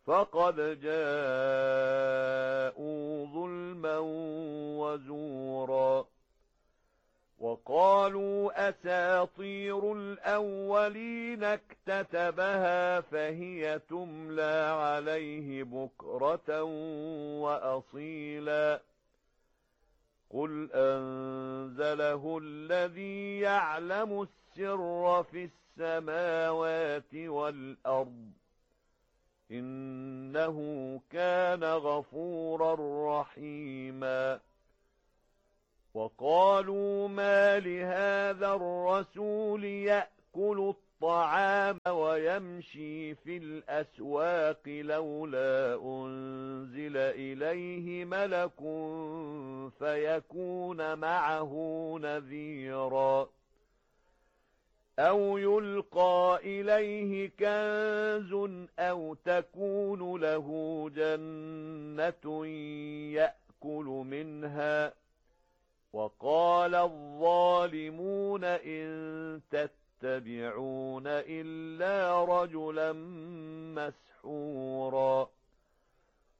فقد جاءوا ظلما وزورا وقالوا أساطير الأولين اكتتبها فهي تملى عليه بكرة وأصيلا قل أنزله الذي يعلم السر في السماوات والأرض إنه كان غفورا رحيما وقالوا ما لهذا الرسول يأكل الطعام ويمشي في الأسواق لولا أنزل إليه ملك فيكون معه نذيرا أو يلقى إليه كنز أو تكون له جنة يأكل منها وقال الظالمون إن تتبعون إلا رجلا مسحورا